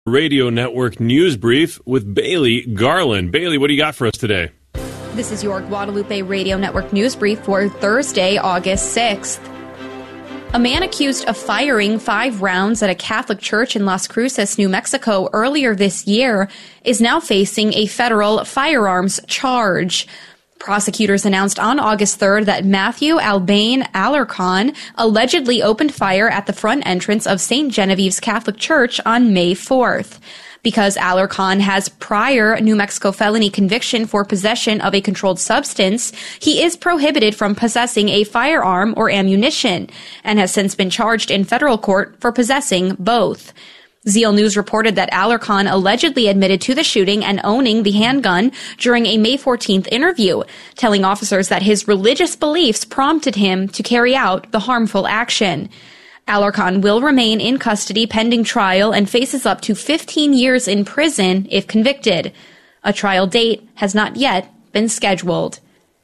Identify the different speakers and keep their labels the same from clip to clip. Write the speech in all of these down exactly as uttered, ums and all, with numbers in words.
Speaker 1: Radio Network News Brief with Bailey Garland. Bailey, what do you got for us today?
Speaker 2: This is your Guadalupe Radio Network News Brief for Thursday, August sixth. A man accused of firing five rounds at a Catholic church in Las Cruces, New Mexico earlier this year is now facing a federal firearms charge. Prosecutors announced on August third that Matthew Albane Alarcon allegedly opened fire at the front entrance of Saint Genevieve's Catholic Church on May fourth. Because Alarcon has prior New Mexico felony conviction for possession of a controlled substance, he is prohibited from possessing a firearm or ammunition and has since been charged in federal court for possessing both. Zeal News reported that Alarcon allegedly admitted to the shooting and owning the handgun during a May fourteenth interview, telling officers that his religious beliefs prompted him to carry out the harmful action. Alarcon will remain in custody pending trial and faces up to fifteen years in prison if convicted. A trial date has not yet been scheduled.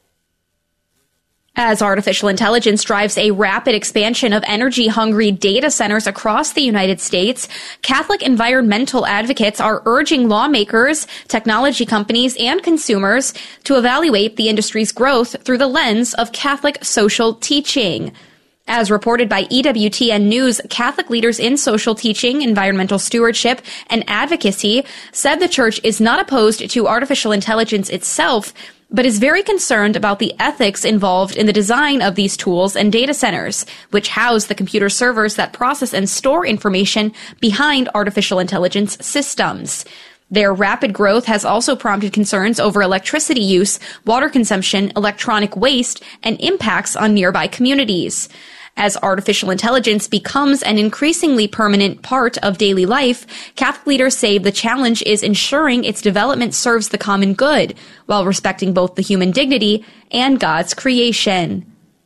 Speaker 2: As artificial intelligence drives a rapid expansion of energy-hungry data centers across the United States, Catholic environmental advocates are urging lawmakers, technology companies, and consumers to evaluate the industry's growth through the lens of Catholic social teaching. As reported by E W T N News, Catholic leaders in social teaching, environmental stewardship, and advocacy said the church is not opposed to artificial intelligence itself, but is very concerned about the ethics involved in the design of these tools and data centers, which house the computer servers that process and store information behind artificial intelligence systems. Their rapid growth has also prompted concerns over electricity use, water consumption, electronic waste, and impacts on nearby communities. As artificial intelligence becomes an increasingly permanent part of daily life, Catholic leaders say the challenge is ensuring its development serves the common good, while respecting both the human dignity and God's creation.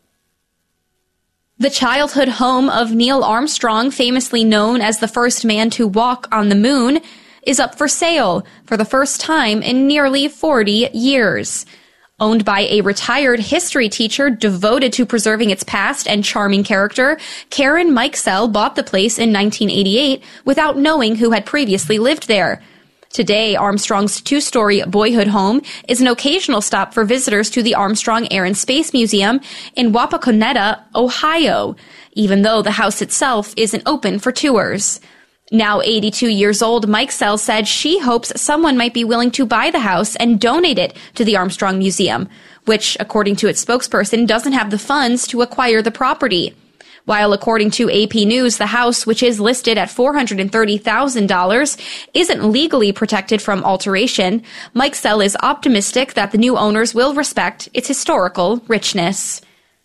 Speaker 2: The childhood home of Neil Armstrong, famously known as the first man to walk on the moon, is up for sale for the first time in nearly forty years. Owned by a retired history teacher devoted to preserving its past and charming character, Karen Mikesell bought the place in nineteen eighty-eight without knowing who had previously lived there. Today, Armstrong's two-story boyhood home is an occasional stop for visitors to the Armstrong Air and Space Museum in Wapakoneta, Ohio, even though the house itself isn't open for tours. Now eighty-two years old, Mikesell said she hopes someone might be willing to buy the house and donate it to the Armstrong Museum, which, according to its spokesperson, doesn't have the funds to acquire the property. While according to A P News, the house, which is listed at four hundred thirty thousand dollars, isn't legally protected from alteration, Mikesell is optimistic that the new owners will respect its historical richness.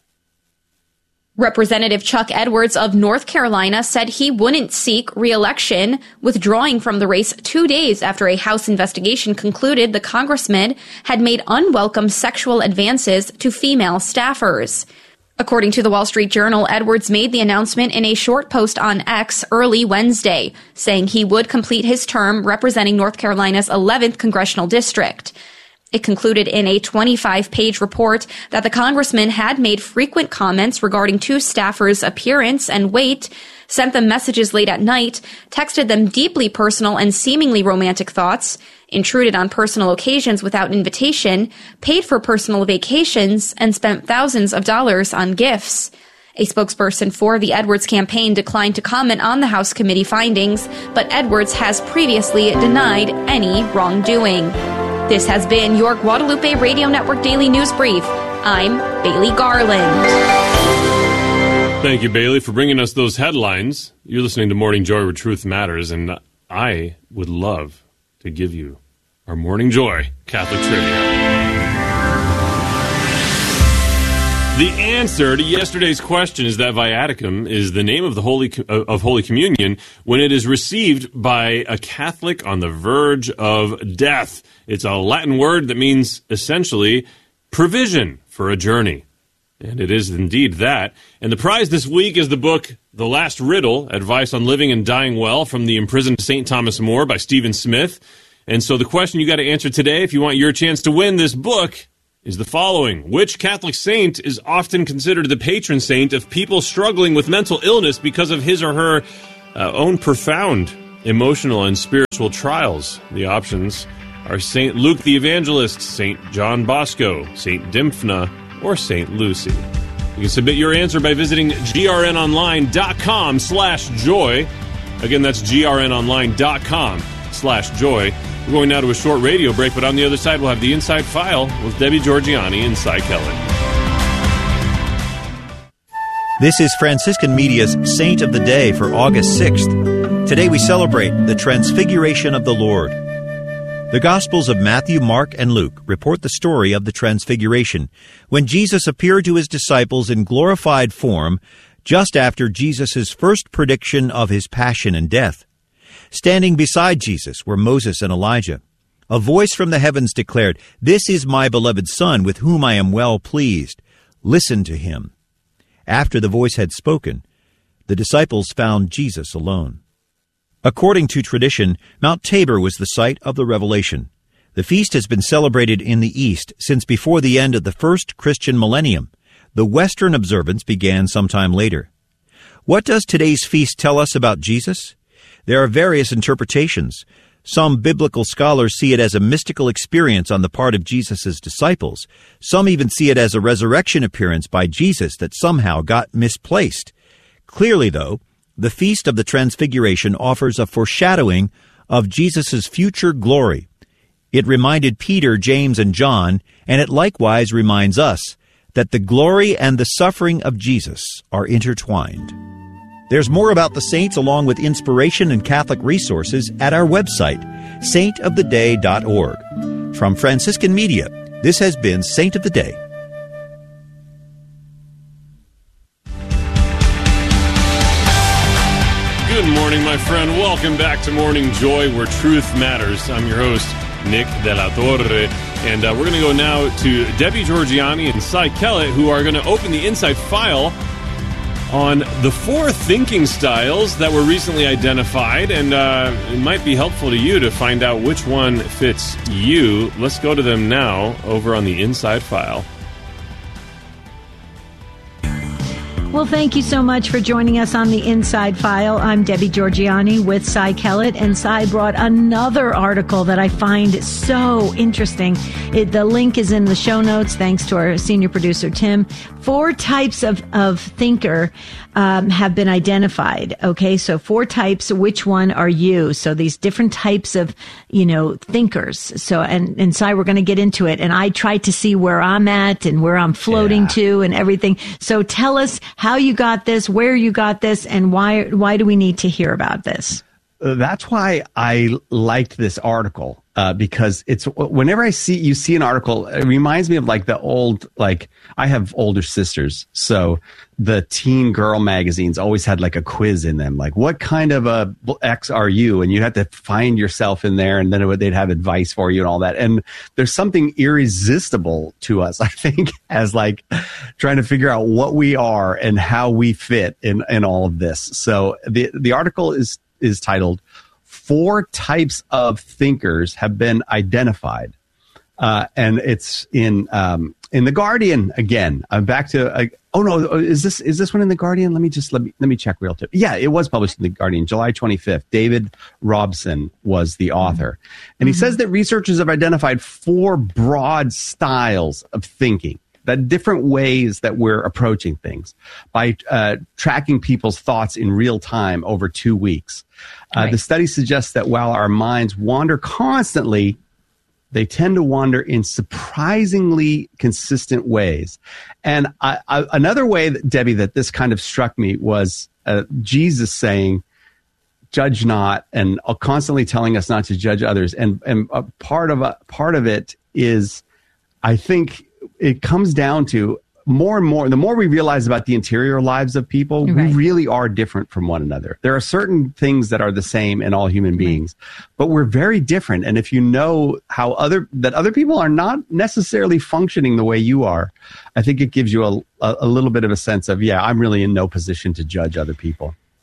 Speaker 2: Representative Chuck Edwards of North Carolina said he wouldn't seek re-election, withdrawing from the race two days after a House investigation concluded the congressman had made unwelcome sexual advances to female staffers. According to the Wall Street Journal, Edwards made the announcement in a short post on X early Wednesday, saying he would complete his term representing North Carolina's eleventh congressional district. It concluded in a twenty-five page report that the congressman had made frequent comments regarding two staffers' appearance and weight, sent them messages late at night, texted them deeply personal and seemingly romantic thoughts, intruded on personal occasions without invitation, paid for personal vacations, and spent thousands of dollars on gifts. A spokesperson for the Edwards campaign declined to comment on the House committee findings, but Edwards has previously denied any wrongdoing. This has been your Guadalupe Radio Network Daily News Brief. I'm Bailey Garland.
Speaker 1: Thank you, Bailey, for bringing us those headlines. You're listening to Morning Joy, where truth matters, and I would love to give you our Morning Joy Catholic Trivia. The answer to yesterday's question is that Viaticum is the name of the Holy of Holy Communion when it is received by a Catholic on the verge of death. It's a Latin word that means essentially provision for a journey. And it is indeed that. And the prize this week is the book The Last Riddle, Advice on Living and Dying Well from the Imprisoned Saint Thomas More by Stephen Smith. And so the question you got to answer today, if you want your chance to win this book, is the following. Which Catholic saint is often considered the patron saint of people struggling with mental illness because of his or her uh, own profound emotional and spiritual trials. The options are Saint Luke the Evangelist, Saint John Bosco, Saint Dymphna, or Saint Lucy. You can submit your answer by visiting grnonline.com slash joy. Again, that's grnonline.com slash joy. We're going now to a short radio break, but on the other side, we'll have the Inside File with Debbie Georgianni and Cy Kellett.
Speaker 3: This is Franciscan Media's Saint of the Day for August sixth. Today we celebrate the Transfiguration of the Lord. The Gospels of Matthew, Mark, and Luke report the story of the Transfiguration, when Jesus appeared to his disciples in glorified form just after Jesus' first prediction of his passion and death. Standing beside Jesus were Moses and Elijah. A voice from the heavens declared, "This is my beloved Son, with whom I am well pleased. Listen to him." After the voice had spoken, the disciples found Jesus alone. According to tradition, Mount Tabor was the site of the revelation. The feast has been celebrated in the East since before the end of the first Christian millennium. The Western observance began sometime later. What does today's feast tell us about Jesus? There are various interpretations. Some biblical scholars see it as a mystical experience on the part of Jesus' disciples. Some even see it as a resurrection appearance by Jesus that somehow got misplaced. Clearly, though, the Feast of the Transfiguration offers a foreshadowing of Jesus' future glory. It reminded Peter, James, and John, and it likewise reminds us, that the glory and the suffering of Jesus are intertwined. There's more about the saints along with inspiration and Catholic resources at our website, saint of the day dot org. From Franciscan Media, this has been Saint of the Day.
Speaker 1: Good morning, my friend. Welcome back to Morning Joy, where truth matters. I'm your host, Nick De La Torre, and uh, we're going to go now to Debbie Georgianni and Cy Kellett, who are going to open the Inside File on the four thinking styles that were recently identified, and uh, it might be helpful to you to find out which one fits you. Let's go to them now over on the Inside File.
Speaker 4: Well, thank you so much for joining us on the Inside File. I'm Debbie Georgianni with Cy Kellett, and Cy brought another article that I find so interesting. It, the link is in the show notes, thanks to our senior producer, Tim. Four types of, of thinker um, have been identified. Okay, so four types. Which one are you? So these different types of, you know, thinkers. So, and, and Cy, we're going to get into it. And I tried to see where I'm at and where I'm floating yeah. to and everything. So tell us how you got this, where you got this, and why why do we need to hear about this?
Speaker 5: Uh, that's why I liked this article, uh, because it's whenever I see you see an article, it reminds me of like the old, like I have older sisters. So the teen girl magazines always had like a quiz in them. Like, what kind of a X are you? And you had to find yourself in there, and then it would, they'd have advice for you and all that. And there's something irresistible to us, I think, as like trying to figure out what we are and how we fit in, in all of this. So the, the article is, is titled Four Types of Thinkers Have Been Identified. Uh, and it's in, um, in The Guardian again. I'm back to, uh, oh no, is this, is this one in The Guardian? Let me just, let me, let me check real quick. Yeah, it was published in The Guardian, July twenty-fifth. David Robson was the author. And he mm-hmm. says that researchers have identified four broad styles of thinking, that different ways that we're approaching things by uh, tracking people's thoughts in real time over two weeks. Uh, right. The study suggests that while our minds wander constantly, they tend to wander in surprisingly consistent ways. And I, I, another way, that, Debbie, that this kind of struck me was uh, Jesus saying, judge not, and uh, constantly telling us not to judge others. And, and a part of a, part of it is, I think, it comes down to more and more, the more we realize about the interior lives of people, right. we really are different from one another. There are certain things that are the same in all human beings, right. but we're very different. And if you know how other, that other people are not necessarily functioning the way you are, I think it gives you a, a, a little bit of a sense of, yeah, I'm really in no position to judge other people.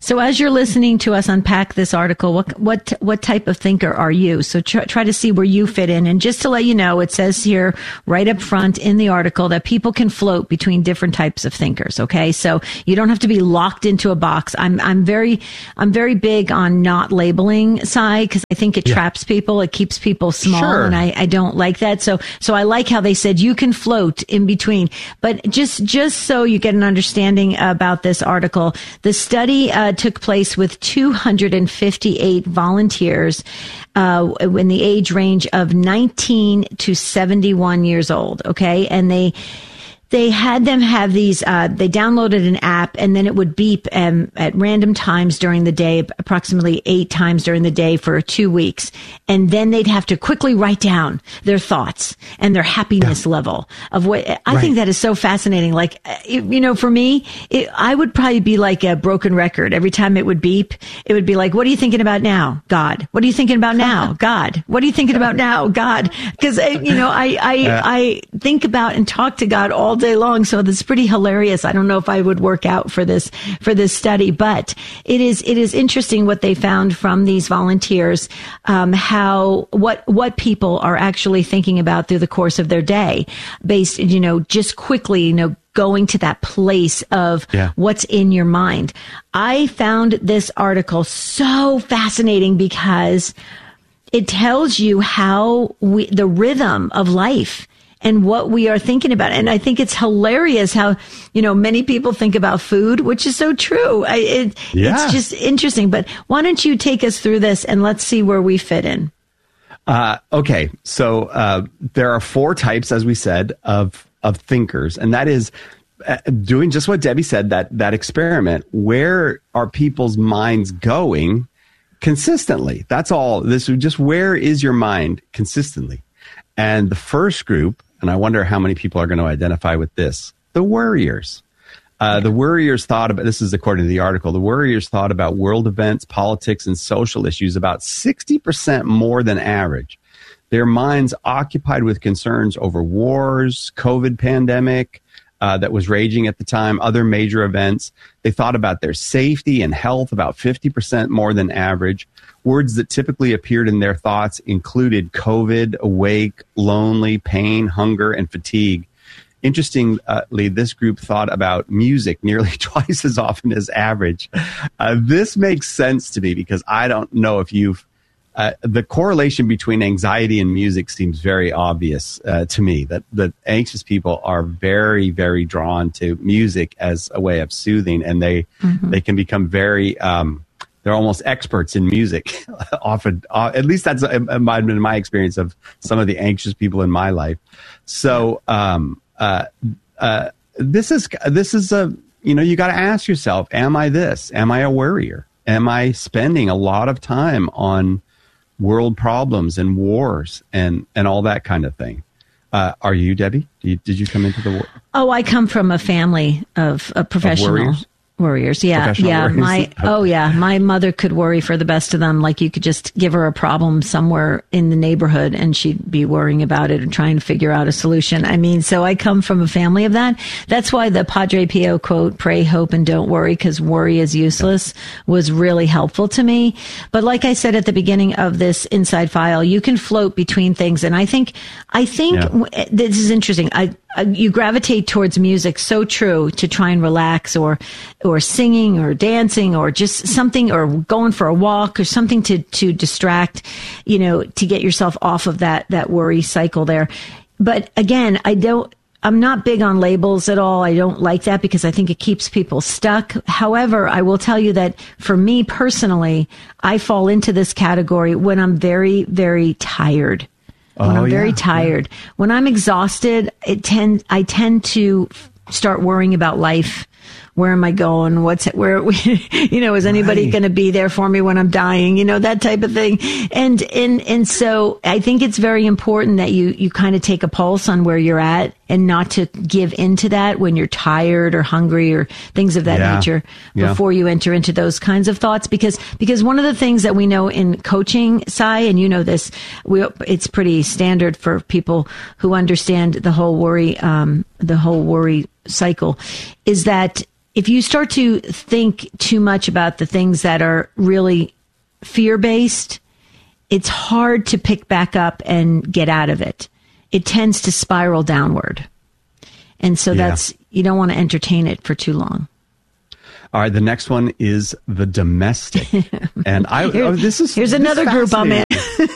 Speaker 4: So as you're listening to us unpack this article, what what what type of thinker are you? So try, try to see where you fit in. And just to let you know, it says here right up front in the article that people can float between different types of thinkers. Okay, so you don't have to be locked into a box. I'm I'm very I'm very big on not labeling, Cy, because I think it yeah. traps people. It keeps people small, sure. and I, I don't like that. So so I like how they said you can float in between. But just just so you get an understanding about this article, the study uh, took place with two hundred fifty-eight volunteers uh, in the age range of nineteen to seventy-one years old. Okay. And they, they had them have these, uh, they downloaded an app and then it would beep um, at random times during the day, approximately eight times during the day for two weeks. And then they'd have to quickly write down their thoughts and their happiness yeah. level of what I right. think that is so fascinating. Like, you know, for me, it, I would probably be like a broken record. Every time it would beep, it would be like, what are you thinking about now? God. What are you thinking about now? God. What are you thinking about now? God. Because, you know, I, I, yeah. I think about and talk to God all day long. So that's pretty hilarious. I don't know if I would work out for this, for this study, but it is, it is interesting what they found from these volunteers, um, how, what, what people are actually thinking about through the course of their day based, you know, just quickly, you know, going to that place of yeah. what's in your mind. I found this article so fascinating because it tells you how we, the rhythm of life and what we are thinking about. And I think it's hilarious how, you know, many people think about food, which is so true. I, it, yeah. It's just interesting. But why don't you take us through this and let's see where we fit in.
Speaker 5: Uh, okay. So uh, there are four types, as we said, of of thinkers. And that is uh, doing just what Debbie said, that that experiment. Where are people's minds going consistently? That's all. This is just, where is your mind consistently? And the first group, and I wonder how many people are going to identify with this, the worriers. Uh, the worriers thought about, this is according to the article, the worriers thought about world events, politics, and social issues about sixty percent more than average. Their minds occupied with concerns over wars, COVID pandemic uh, that was raging at the time, other major events. They thought about their safety and health about fifty percent more than average. Words that typically appeared in their thoughts included COVID, awake, lonely, pain, hunger, and fatigue. Interestingly, this group thought about music nearly twice as often as average. Uh, this makes sense to me because I don't know if you've, uh, the correlation between anxiety and music seems very obvious uh, to me, that, that anxious people are very, very drawn to music as a way of soothing, and they, mm-hmm. they can become very, um, they're almost experts in music. Often, uh, at least that's uh, my, in my experience of some of the anxious people in my life. So, um, uh, uh, this is this is a you know you got to ask yourself: am I this? Am I a worrier? Am I spending a lot of time on world problems and wars and and all that kind of thing? Uh, are you, Debbie? Did you, did you come into the war?
Speaker 4: Oh, I come from a family of a professional. Of worriers? Worriers, yeah, yeah.
Speaker 5: Worriers.
Speaker 4: My
Speaker 5: okay.
Speaker 4: oh yeah, my mother could worry for the best of them. Like, you could just give her a problem somewhere in the neighborhood, and she'd be worrying about it and trying to figure out a solution. I mean, so I come from a family of that. That's why the Padre Pio quote, "Pray, hope, and don't worry, because worry is useless," was really helpful to me. But like I said at the beginning of this Inside File, you can float between things, and I think I think yeah. this is interesting. I. You gravitate towards music, so true, to try and relax, or or singing or dancing or just something, or going for a walk or something to, to distract, you know, to get yourself off of that, that worry cycle there. But again, I don't, I'm not big on labels at all. I don't like that because I think it keeps people stuck. However, I will tell you that for me personally, I fall into this category when I'm very, very tired. When oh, I'm very yeah, tired, yeah. when I'm exhausted, it tend I tend to start worrying about life. Where am I going? What's where? You know, is anybody right. going to be there for me when I'm dying? You know, that type of thing. And and and so I think it's very important that you you kind of take a pulse on where you're at, and not to give into that when you're tired or hungry or things of that yeah. nature before yeah. you enter into those kinds of thoughts. Because because one of the things that we know in coaching, Cy, and you know this, we, it's pretty standard for people who understand the whole worry um, the whole worry cycle, is that if you start to think too much about the things that are really fear-based, it's hard to pick back up and get out of it. It tends to spiral downward. And so
Speaker 5: Yeah.
Speaker 4: that's, you don't want to entertain it for too long.
Speaker 5: All right, the next one is the domestic, and I
Speaker 4: Here-
Speaker 5: oh, this is
Speaker 4: here's
Speaker 5: this
Speaker 4: another group I'm in.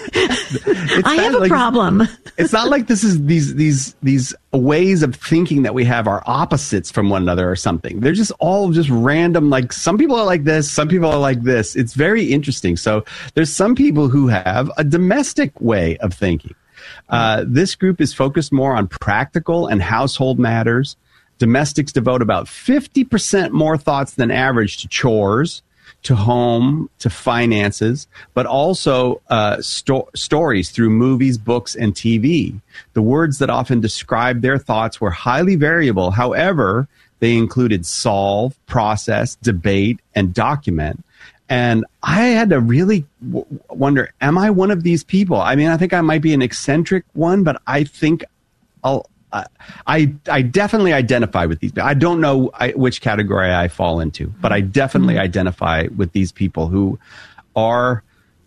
Speaker 5: It's
Speaker 4: I
Speaker 5: not
Speaker 4: have a
Speaker 5: like-
Speaker 4: problem.
Speaker 5: It's not like this is these these these ways of thinking that we have are opposites from one another or something. They're just all just random. Like some people are like this, some people are like this. It's very interesting. So there's some people who have a domestic way of thinking. Uh, this group is focused more on practical and household matters. Domestics devote about fifty percent more thoughts than average to chores, to home, to finances, but also uh, sto- stories through movies, books, and T V. The words that often described their thoughts were highly variable. However, they included solve, process, debate, and document. And I had to really w- wonder, am I one of these people? I mean, I think I might be an eccentric one, but I think I'll, I, I I definitely identify with these. I don't know I, which category I fall into, but I definitely mm-hmm. identify with these people who are,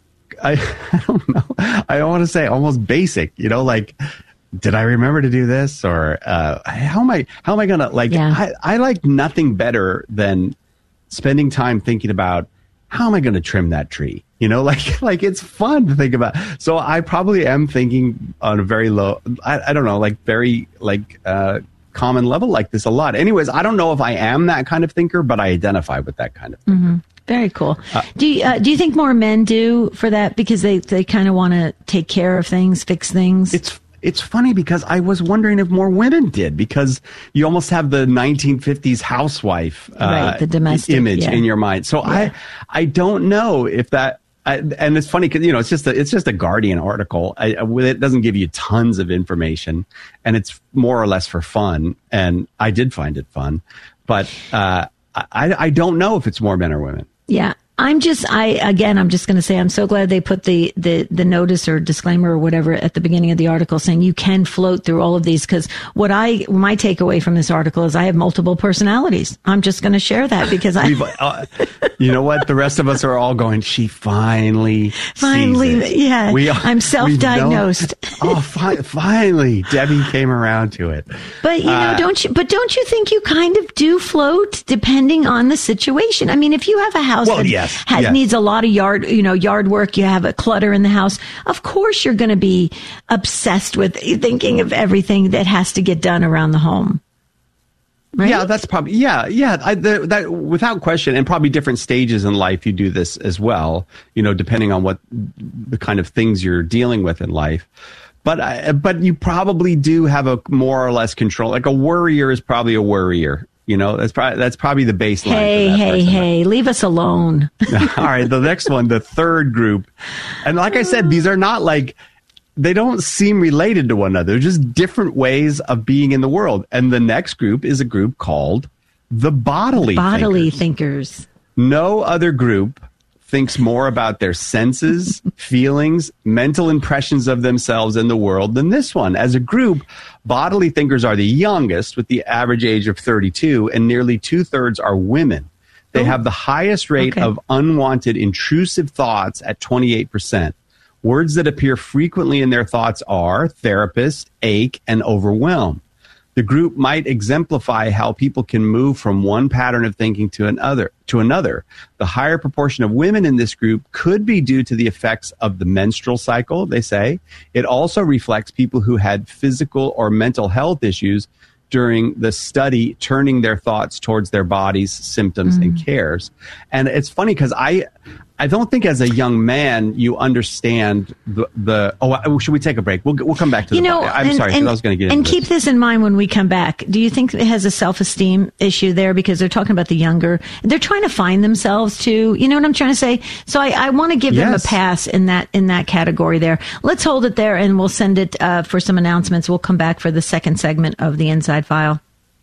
Speaker 5: I, I don't know, I don't want to say almost basic, you know, like, did I remember to do this? Or uh, how am I, how am I going to, like,
Speaker 4: Yeah.
Speaker 5: I, I like nothing better than spending time thinking about, how am I going to trim that tree? You know, like, like it's fun to think about. So I probably am thinking on a very low, I, I don't know, like very like uh, common level like this a lot. Anyways, I don't know if I am that kind of thinker, but I identify with that kind of thinker.
Speaker 4: Mm-hmm. Very cool. Uh, do you, uh, do you think more men do for that because they, they kind of want to take care of things, fix things?
Speaker 5: It's It's funny because I was wondering if more women did, because you almost have the nineteen fifties housewife uh,
Speaker 4: right, the domestic
Speaker 5: image
Speaker 4: yeah.
Speaker 5: in your mind. So yeah. I I don't know if that. I, and it's funny because you know it's just a it's just a Guardian article. I, it doesn't give you tons of information, and it's more or less for fun. And I did find it fun, but uh, I I don't know if it's more men or women.
Speaker 4: Yeah. I'm just, I, again, I'm just going to say, I'm so glad they put the, the, the notice or disclaimer or whatever at the beginning of the article saying you can float through all of these. Cause what I, my takeaway from this article is I have multiple personalities. I'm just going to share that because I,
Speaker 5: uh, you know what? The rest of us are all going, she finally,
Speaker 4: finally,
Speaker 5: sees it.
Speaker 4: yeah,
Speaker 5: we are,
Speaker 4: I'm self-diagnosed.
Speaker 5: Oh, fi- finally, Debbie came around to it.
Speaker 4: But you know, uh, don't you, but don't you think you kind of do float depending on the situation? I mean, if you have a house
Speaker 5: well,
Speaker 4: that
Speaker 5: yes,
Speaker 4: has,
Speaker 5: yes.
Speaker 4: needs a lot of yard, you know, yard work, you have a clutter in the house, of course you're going to be obsessed with thinking of everything that has to get done around the home. Right?
Speaker 5: Yeah, that's probably, yeah, yeah, I, the, that without question, and probably different stages in life you do this as well, you know, depending on what the kind of things you're dealing with in life. But I, but you probably do have a more or less control. Like a worrier is probably a worrier. You know, that's probably that's probably the baseline.
Speaker 4: Hey,
Speaker 5: for that
Speaker 4: hey,
Speaker 5: person.
Speaker 4: hey! Leave us alone.
Speaker 5: All right, the next one, the third group, and like I said, these are not like they don't seem related to one another. They're just different ways of being in the world. And the next group is a group called the bodily
Speaker 4: bodily
Speaker 5: thinkers.
Speaker 4: thinkers.
Speaker 5: No other group thinks more about their senses, feelings, mental impressions of themselves and the world than this one. As a group, bodily thinkers are the youngest, with the average age of thirty-two, and nearly two-thirds are women. They oh. have the highest rate
Speaker 4: okay.
Speaker 5: of unwanted, intrusive thoughts at twenty-eight percent. Words that appear frequently in their thoughts are therapist, ache, and overwhelm. The group might exemplify how people can move from one pattern of thinking to another. To another. The higher proportion of women in this group could be due to the effects of the menstrual cycle, they say. It also reflects people who had physical or mental health issues during the study, turning their thoughts towards their bodies, symptoms, mm. and cares. And it's funny because I... I don't think as a young man you understand the, the oh, should we take a break? We'll we'll come back to
Speaker 4: you
Speaker 5: the
Speaker 4: know,
Speaker 5: body. I'm
Speaker 4: and,
Speaker 5: sorry,
Speaker 4: and,
Speaker 5: I was going to get into
Speaker 4: And
Speaker 5: this.
Speaker 4: keep this in mind when we come back. Do you think it has a self-esteem issue there because they're talking about the younger? They're trying to find themselves too. You know what I'm trying to say? So I, I want to give yes. them a pass in that in that category there. Let's hold it there and we'll send it uh, for some announcements. We'll come back for the second segment of the Inside File.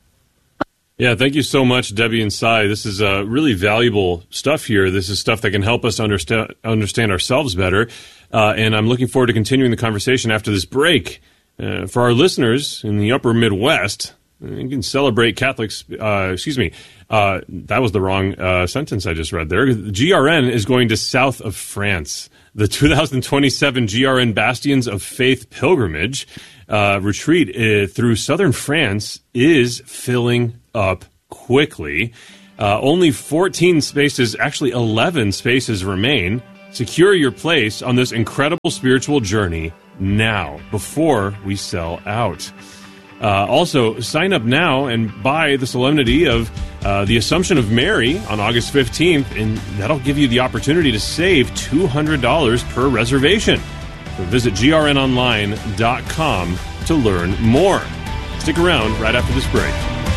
Speaker 1: Yeah, thank you so much, Debbie and Cy. This is uh, really valuable stuff here. This is stuff that can help us understand understand ourselves better. Uh, and I'm looking forward to continuing the conversation after this break. Uh, for our listeners in the upper Midwest, You can celebrate Catholics. Uh, excuse me. Uh, that was the wrong uh, sentence I just read there. G R N is going to south of France. The two thousand twenty-seven G R N Bastions of Faith pilgrimage uh, retreat uh, through southern France is filling up quickly. Uh, only fourteen spaces, actually eleven spaces remain. Secure your place on this incredible spiritual journey now, before we sell out. Uh, also, sign up now and buy the Solemnity of uh, the Assumption of Mary on August fifteenth, and that'll give you the opportunity to save two hundred dollars per reservation. So visit G R N online dot com to learn more. Stick around right after this break.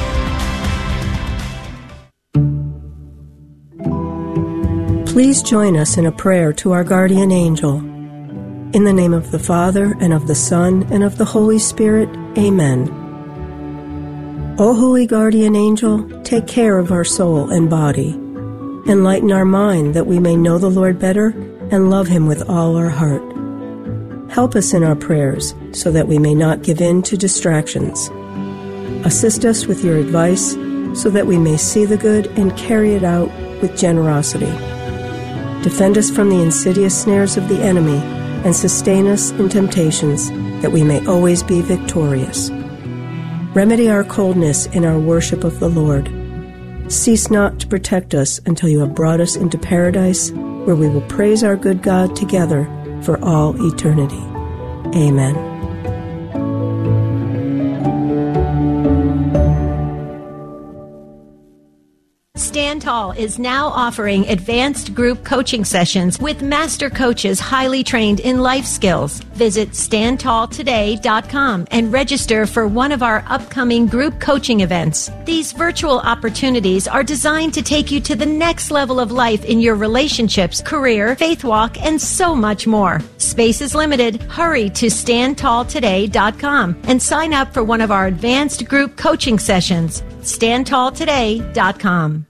Speaker 6: Please join us in a prayer to our guardian angel. In the name of the Father, and of the Son, and of the Holy Spirit, Amen. O holy guardian angel, take care of our soul and body. Enlighten our mind that we may know the Lord better and love him with all our heart. Help us in our prayers so that we may not give in to distractions. Assist us with your advice so that we may see the good and carry it out with generosity. Defend us from the insidious snares of the enemy and sustain us in temptations, that we may always be victorious. Remedy our coldness in our worship of the Lord. Cease not to protect us until you have brought us into paradise, where we will praise our good God together for all eternity. Amen.
Speaker 4: Stand Tall is now offering advanced group coaching sessions with master coaches highly trained in life skills. Visit stand tall today dot com and register for one of our upcoming group coaching events. These virtual opportunities are designed to take you to the next level of life in your relationships, career, faith walk, and so much more. Space is limited. Hurry to stand tall today dot com and sign up for one of our advanced group coaching sessions. stand tall today dot com.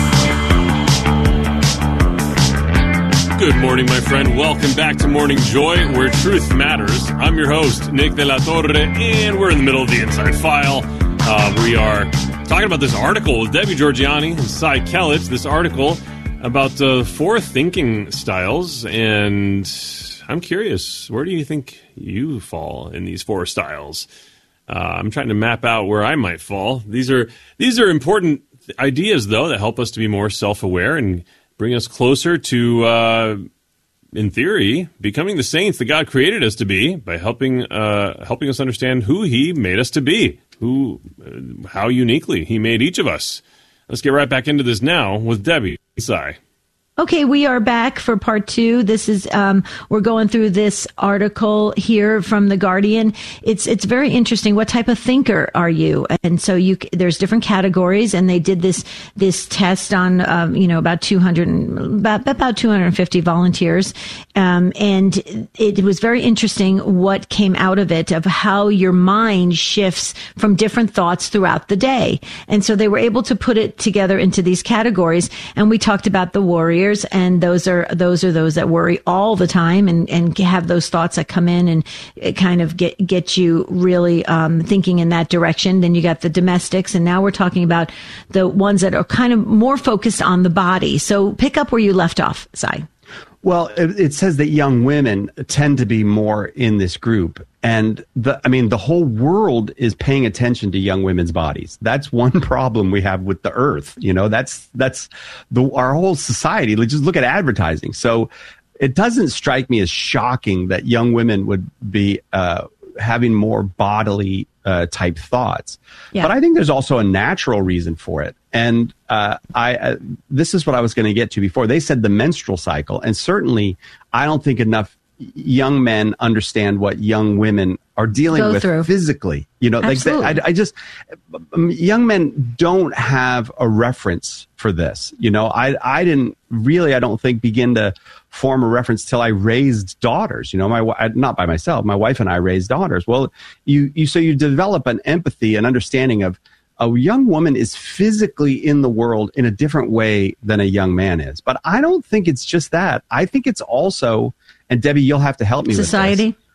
Speaker 1: Good morning, my friend. Welcome back to Morning Joy, where truth matters. I'm your host, Nick De La Torre, and we're in the middle of the Inside File. Uh, we are talking about this article with Debbie Georgianni and Cy Kellett. This article about uh, four thinking styles, and I'm curious, where do you think you fall in these four styles? Uh, I'm trying to map out where I might fall. These are these are important ideas, though, that help us to be more self-aware and bring us closer to, uh, in theory, becoming the saints that God created us to be by helping uh, helping us understand who He made us to be, who, uh, how uniquely He made each of us. Let's get right back into this now with Debbie and Cy.
Speaker 4: Okay, we are back for part two. This is, um, we're going through this article here from The Guardian. It's, it's very interesting. What type of thinker are you? And so you, there's different categories, and they did this, this test on, um, you know, about two hundred, about, about two hundred fifty volunteers. Um, and it was very interesting what came out of it, of how your mind shifts from different thoughts throughout the day. And so they were able to put it together into these categories. And we talked about the warrior. And those are those are those that worry all the time and, and have those thoughts that come in and kind of get get you really um, thinking in that direction. Then you got the domestics, and now we're talking about the ones that are kind of more focused on the body. So pick up where you left off, Cy.
Speaker 5: Well, it, it says that young women tend to be more in this group. And the, I mean, the whole world is paying attention to young women's bodies. That's one problem we have with the earth. You know, that's, that's the, our whole society. Let's just look at advertising. So it doesn't strike me as shocking that young women would be, uh, having more bodily, uh, type thoughts. Yeah. But I think there's also a natural reason for it. And, uh, I, uh, this is what I was going to get to before. They said the menstrual cycle. And certainly I don't think enough young men understand what young women are dealing
Speaker 4: Go
Speaker 5: with
Speaker 4: through.
Speaker 5: physically. You know, like they, I, I just, um, young men don't have a reference for this. You know, I, I didn't really, I don't think, begin to form a reference till I raised daughters. You know, my, not by myself, my wife and I raised daughters. Well, you, you, so you develop an empathy and understanding of a young woman is physically in the world in a different way than a young man is. But I don't think it's just that. I think it's also, and Debbie, you'll have to help me
Speaker 4: Society.
Speaker 5: with this.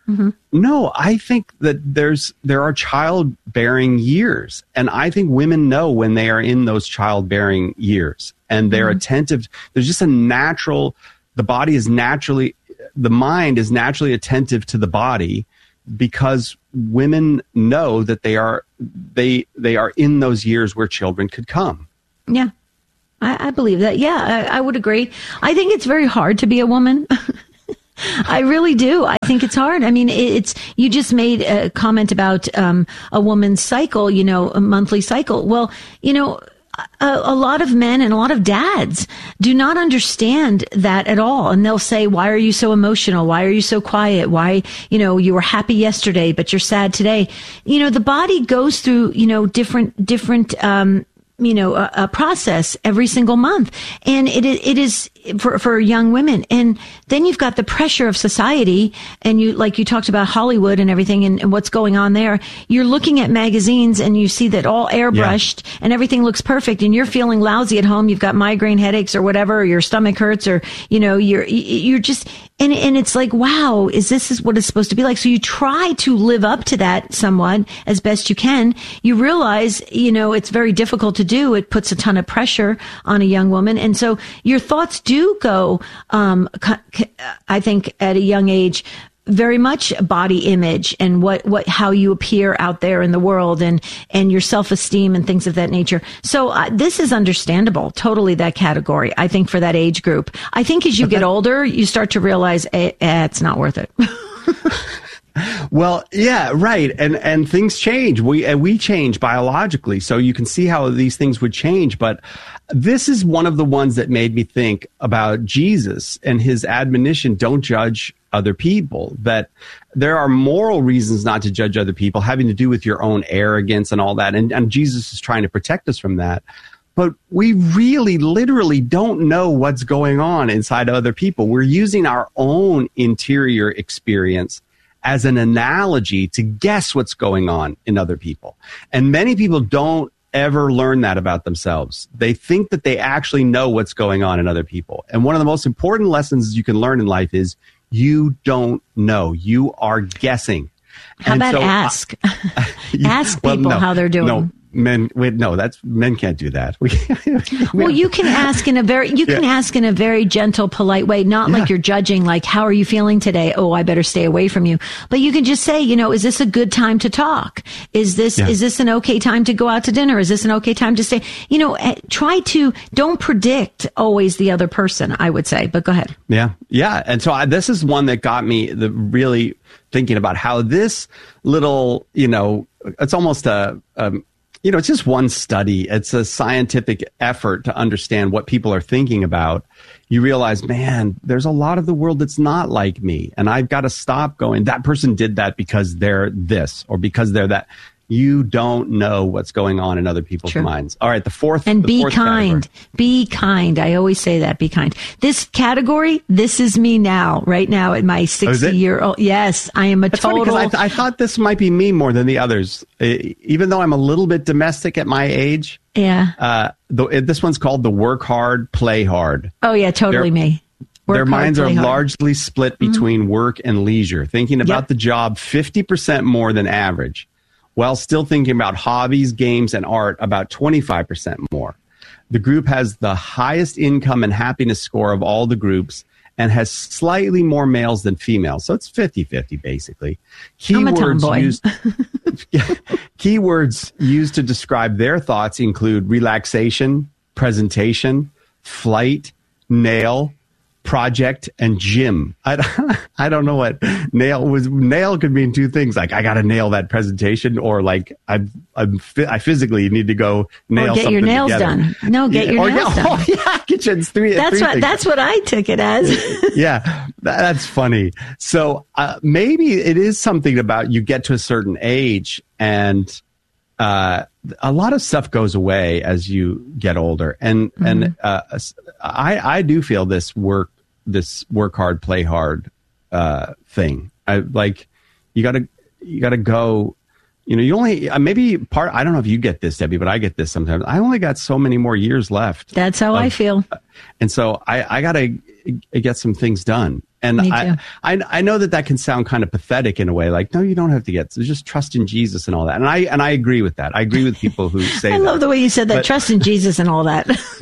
Speaker 5: Mm-hmm. No, I think that there's there are childbearing years, and I think women know when they are in those childbearing years, and they're mm-hmm. attentive. There's just a natural, the body is naturally, the mind is naturally attentive to the body, because women know that they are they they are in those years where children could come.
Speaker 4: Yeah, I, I believe that. Yeah, I, I would agree. I think it's very hard to be a woman. I really do. I think it's hard. I mean, it's, you just made a comment about um, a woman's cycle, you know, a monthly cycle. Well, you know, a, a lot of men and a lot of dads do not understand that at all. And they'll say, why are you so emotional? Why are you so quiet? Why, you know, you were happy yesterday, but you're sad today. You know, the body goes through, you know, different, different, um, you know, a, a process every single month. And it, it is for, for young women. And then you've got the pressure of society, and you, like you talked about Hollywood and everything and, and what's going on there. You're looking at magazines and you see that all airbrushed yeah. and everything looks perfect, and you're feeling lousy at home. You've got migraine headaches or whatever, or your stomach hurts, or, you know, you're, you're just, and, and it's like, wow, is this is what it's supposed to be like? So you try to live up to that somewhat as best you can. You realize, you know, it's very difficult to do. It puts a ton of pressure on a young woman. And so your thoughts do go, um, I think at a young age, very much body image and what, what, how you appear out there in the world, and, and your self-esteem and things of that nature. So uh, this is understandable, totally, that category, I think, for that age group. I think as you get older, you start to realize eh, eh, it's not worth it.
Speaker 5: Well, yeah, right. And, and things change. We, and we change biologically. So you can see how these things would change. But this is one of the ones that made me think about Jesus and his admonition, don't judge other people, that there are moral reasons not to judge other people, having to do with your own arrogance and all that. And, and Jesus is trying to protect us from that. But we really, literally don't know what's going on inside other people. We're using our own interior experience as an analogy to guess what's going on in other people. And many people don't ever learn that about themselves. They think that they actually know what's going on in other people. And one of the most important lessons you can learn in life is you don't know. You are guessing.
Speaker 4: How
Speaker 5: and
Speaker 4: about
Speaker 5: so,
Speaker 4: ask?
Speaker 5: Uh,
Speaker 4: ask people
Speaker 5: well, no,
Speaker 4: how they're doing.
Speaker 5: No. Men, wait, no, that's men can't do that. We,
Speaker 4: well, you can ask in a very, you can yeah. ask in a very gentle, polite way, not yeah. like you're judging, like, how are you feeling today? Oh, I better stay away from you. But you can just say, you know, is this a good time to talk? Is this, yeah. is this an okay time to go out to dinner? Is this an okay time to stay? You know, try to, don't predict always the other person, I would say, but go ahead.
Speaker 5: Yeah. Yeah. And so I, this is one that got me the really thinking about how this little, you know, it's almost a, um, you know, it's just one study. It's a scientific effort to understand what people are thinking about. You realize, man, there's a lot of the world that's not like me. And I've got to stop going, that person did that because they're this or because they're that. You don't know what's going on in other people's True. minds. All right, the fourth
Speaker 4: and
Speaker 5: the
Speaker 4: be
Speaker 5: fourth
Speaker 4: kind.
Speaker 5: Category.
Speaker 4: Be kind. I always say that. Be kind. This category, this is me now, right now at my sixty-year-old. Oh, yes, I am a
Speaker 5: That's
Speaker 4: total.
Speaker 5: Funny, 'cause I, th- I thought this might be me more than the others, uh, even though I'm a little bit domestic at my age.
Speaker 4: Yeah.
Speaker 5: Uh, the, this one's called the work hard, play hard.
Speaker 4: Oh yeah, totally
Speaker 5: They're,
Speaker 4: me. Work
Speaker 5: their
Speaker 4: hard,
Speaker 5: minds are
Speaker 4: hard.
Speaker 5: largely split between mm-hmm. work and leisure, thinking about
Speaker 4: yep.
Speaker 5: the job fifty percent more than average, while still thinking about hobbies, games, and art about twenty-five percent more. The group has the highest income and happiness score of all the groups and has slightly more males than females. So it's fifty-fifty, basically. Keywords used, keywords used to describe their thoughts include relaxation, presentation, flight, nail, project, and gym. I don't, I don't know what nail was. Nail could mean two things. Like, I got to nail that presentation, or like I'm, I'm, I physically need to go nail
Speaker 4: or get
Speaker 5: something
Speaker 4: your nails
Speaker 5: together.
Speaker 4: done. No, get
Speaker 5: yeah,
Speaker 4: your
Speaker 5: or,
Speaker 4: nails
Speaker 5: yeah,
Speaker 4: done.
Speaker 5: Oh, yeah, get your three.
Speaker 4: That's
Speaker 5: three
Speaker 4: what.
Speaker 5: things.
Speaker 4: That's what I took it as.
Speaker 5: Yeah, that's funny. So uh, maybe it is something about you get to a certain age and uh, a lot of stuff goes away as you get older. And mm-hmm. and uh, I I do feel this work this work hard, play hard uh, thing. I like you got to you got to go. You know, you only uh, maybe part. I don't know if you get this, Debbie, but I get this sometimes. I only got so many more years left.
Speaker 4: That's how
Speaker 5: of,
Speaker 4: I feel.
Speaker 5: And so I I got to get some things done. And
Speaker 4: Me
Speaker 5: I,
Speaker 4: too.
Speaker 5: I I know that that can sound kind of pathetic in a way, like, no, you don't have to get, so just trust in Jesus and all that. And I and I agree with that. I agree with people who say
Speaker 4: I
Speaker 5: that.
Speaker 4: love the way you said that,
Speaker 5: But-
Speaker 4: trust in Jesus and all that.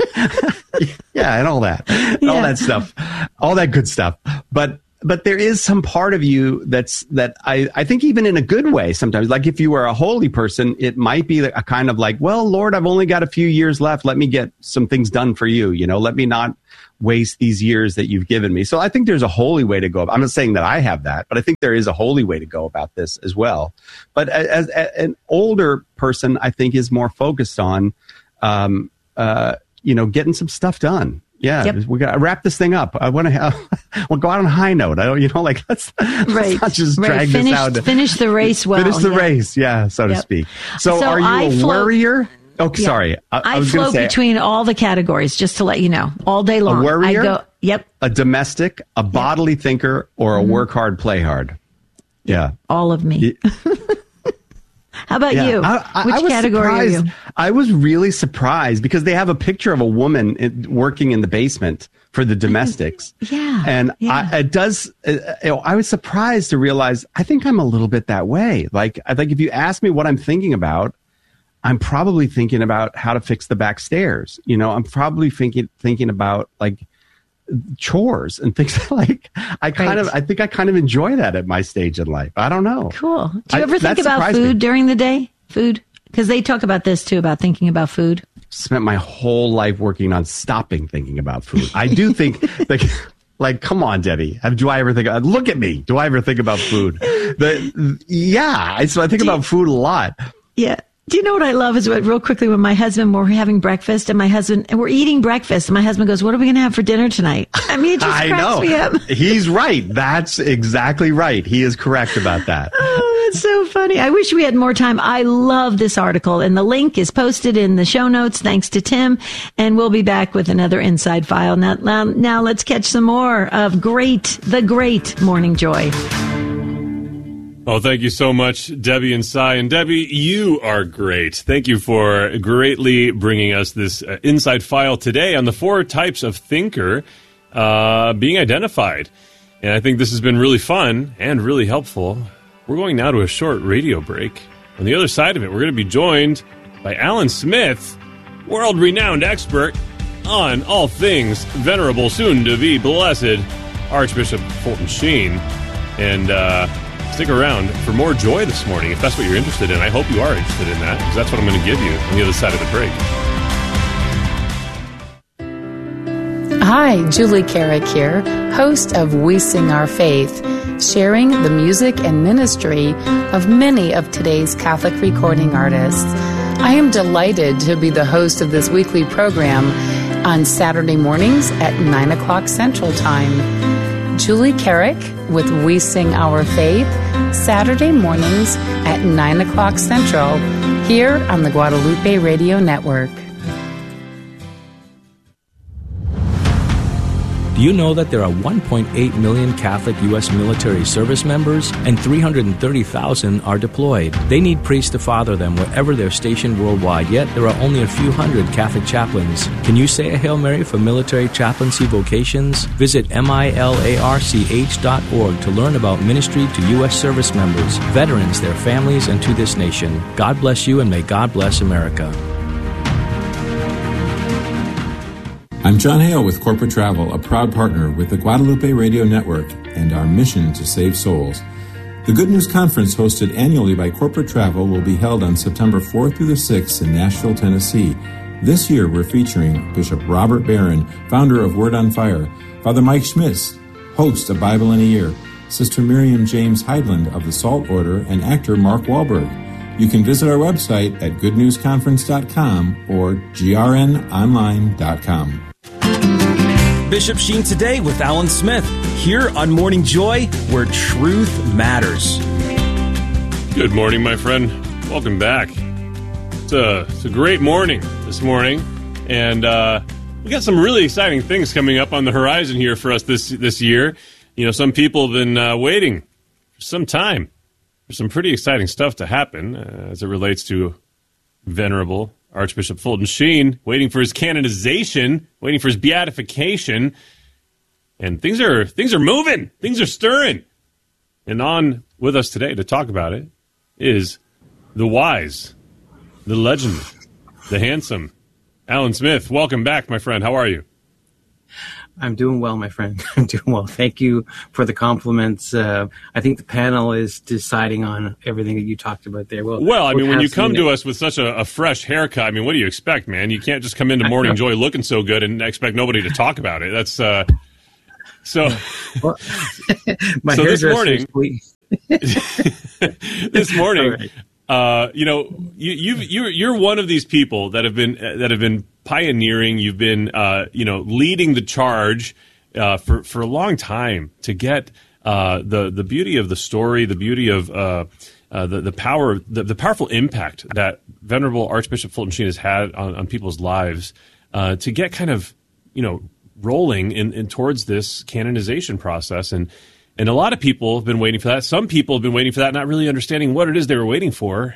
Speaker 5: yeah, and all that, and all
Speaker 4: Yeah.
Speaker 5: that stuff, all that good stuff. But but there is some part of you that's that I I think even in a good way sometimes. Like if you were a holy person, it might be a kind of like, well, Lord, I've only got a few years left. Let me get some things done for you. You know, let me not waste these years that you've given me. So I think there's a holy way to go. I'm not saying that I have that, but I think there is a holy way to go about this as well. But as, as an older person, I think is more focused on, um, uh, you know, getting some stuff done. Yeah,
Speaker 4: Yep.
Speaker 5: we got to wrap this thing up. I want to have, we'll go out on a high note. I don't, you know, like let's,
Speaker 4: Right.
Speaker 5: let's not just
Speaker 4: Right.
Speaker 5: drag
Speaker 4: Finish,
Speaker 5: this out.
Speaker 4: finish the race well.
Speaker 5: Finish the
Speaker 4: yeah.
Speaker 5: race, yeah, so to
Speaker 4: Yep.
Speaker 5: speak. So,
Speaker 4: So
Speaker 5: are you
Speaker 4: I
Speaker 5: a
Speaker 4: float-
Speaker 5: worrier? Oh,
Speaker 4: Yeah.
Speaker 5: sorry. I, I
Speaker 4: I,
Speaker 5: was going
Speaker 4: float
Speaker 5: to say
Speaker 4: between all the categories, just to let you know, all day long.
Speaker 5: worrier?
Speaker 4: I go, yep,
Speaker 5: a domestic, a bodily thinker, or a
Speaker 4: Mm-hmm.
Speaker 5: work hard, play hard. Yeah.
Speaker 4: all of me. How about
Speaker 5: Yeah.
Speaker 4: you?
Speaker 5: I, I,
Speaker 4: Which
Speaker 5: I was
Speaker 4: category are
Speaker 5: surprised.
Speaker 4: you?
Speaker 5: I was really surprised because they have a picture of a woman in, working in the basement for the domestics.
Speaker 4: Yeah,
Speaker 5: And
Speaker 4: yeah.
Speaker 5: I, it does, uh, you know, I was surprised to realize I think I'm a little bit that way. Like, I think if you ask me what I'm thinking about, I'm probably thinking about how to fix the back stairs. You know, I'm probably thinking, thinking about like chores and things like, I kind
Speaker 4: Right.
Speaker 5: of, I think I kind of enjoy that at my stage in life. I don't know.
Speaker 4: Cool. Do you
Speaker 5: I-
Speaker 4: ever think
Speaker 5: that
Speaker 4: about
Speaker 5: surprised
Speaker 4: food
Speaker 5: me.
Speaker 4: during the day? Food? Because they talk about this too, about thinking about food.
Speaker 5: Spent my whole life working on stopping thinking about food. I do think like like come on, Debbie. Have, do I ever think look at me. Do I ever think about food? The, yeah, I, so I think about food a lot.
Speaker 4: Yeah. Do you know what I love is what real quickly when my husband, we're having breakfast and my husband, and we're eating breakfast and my husband goes, what are we going to have for dinner tonight? I mean, it just
Speaker 5: I
Speaker 4: cracks
Speaker 5: know.
Speaker 4: me up.
Speaker 5: He's right. That's exactly right. He is correct about that.
Speaker 4: Oh, that's so funny. I wish we had more time. I love this article and the link is posted in the show notes. Thanks to Tim. And we'll be back with another Inside File. Now, now, now let's catch some more of great, the great Morning Joy.
Speaker 1: Oh, thank you so much, Debbie and Cy. And Debbie, you are great. Thank you for greatly bringing us this uh, Inside File today on the four types of thinker uh, being identified. And I think this has been really fun and really helpful. We're going now to a short radio break. On the other side of it, we're going to be joined by Alan Smith, world-renowned expert on all things venerable, soon-to-be blessed Archbishop Fulton Sheen. And, uh... stick around for more joy this morning if that's what you're interested in. I hope you are interested in that because that's what I'm going to give you on the other side of the break.
Speaker 7: Hi, Julie Carrick here, host of We Sing Our Faith, sharing the music and ministry of many of today's Catholic recording artists. I am delighted to be the host of this weekly program on Saturday mornings at nine o'clock Central Time. Julie Carrick with We Sing Our Faith, Saturday mornings at nine o'clock Central, here on the Guadalupe Radio Network.
Speaker 8: Do you know that there are one point eight million Catholic U S military service members and three hundred thirty thousand are deployed? They need priests to father them wherever they're stationed worldwide, yet there are only a few hundred Catholic chaplains. Can you say a Hail Mary for military chaplaincy vocations? Visit milarch dot org to learn about ministry to U S service members, veterans, their families, and to this nation. God bless you and may God bless America.
Speaker 9: I'm John Hale with Corporate Travel, a proud partner with the Guadalupe Radio Network and our mission to save souls. The Good News Conference, hosted annually by Corporate Travel, will be held on September fourth through the sixth in Nashville, Tennessee. This year, we're featuring Bishop Robert Barron, founder of Word on Fire, Father Mike Schmitz, host of Bible in a Year, Sister Miriam James Heidland of the Salt Order, and actor Mark Wahlberg. You can visit our website at good news conference dot com or g r n online dot com.
Speaker 10: Bishop Sheen Today with Alan Smith, here on Morning Joy, where truth matters.
Speaker 1: Good morning, my friend. Welcome back. It's a, it's a great morning this morning, and uh, we got some really exciting things coming up on the horizon here for us this this year. You know, some people have been uh, waiting for some time for some pretty exciting stuff to happen uh, as it relates to Venerable Archbishop Fulton Sheen, waiting for his canonization, waiting for his beatification. And things are things are moving. Things are stirring. And on with us today to talk about it is the wise, the legend, the handsome, Alan Smith. Welcome back, my friend. How are you?
Speaker 11: I'm doing well, my friend. I'm doing well. Thank you for the compliments. Uh, I think the panel is deciding on everything that you talked about there. Well,
Speaker 1: well I mean, when you come to
Speaker 11: it.
Speaker 1: us with such a, a fresh haircut, I mean, what do you expect, man? You can't just come into Morning Joy looking so good and expect nobody to talk about it. That's uh, so.
Speaker 11: Well, my
Speaker 1: so this morning,
Speaker 11: this
Speaker 1: this morning, uh, you know, you you've, you're you're one of these people that have been uh, that have been pioneering. You've been, uh, you know, leading the charge uh, for for a long time to get uh, the the beauty of the story, the beauty of uh, uh, the the power, the, the powerful impact that Venerable Archbishop Fulton Sheen has had on, on people's lives, uh, to get kind of, you know, rolling in, in towards this canonization process. And and a lot of people have been waiting for that. Some people have been waiting for that, not really understanding what it is they were waiting for.